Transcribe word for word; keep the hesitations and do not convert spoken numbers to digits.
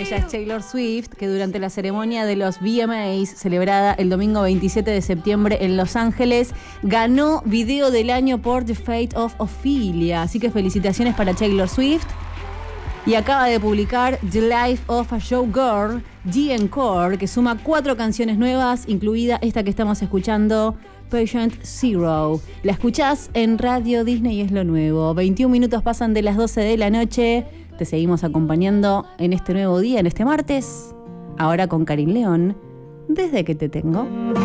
Ella es Taylor Swift, que durante la ceremonia de los V M As, celebrada el domingo veintisiete de septiembre en Los Ángeles, ganó Video del Año por The Fate of Ophelia. Así que felicitaciones para Taylor Swift. Y acaba de publicar The Life of a Showgirl, The Encore, que suma cuatro canciones nuevas, incluida esta que estamos escuchando, Patient Zero. La escuchás en Radio Disney y es lo nuevo. veintiún minutos pasan de las doce de la noche. Te seguimos acompañando en este nuevo día, en este martes. Ahora con Karin León, Desde que te tengo.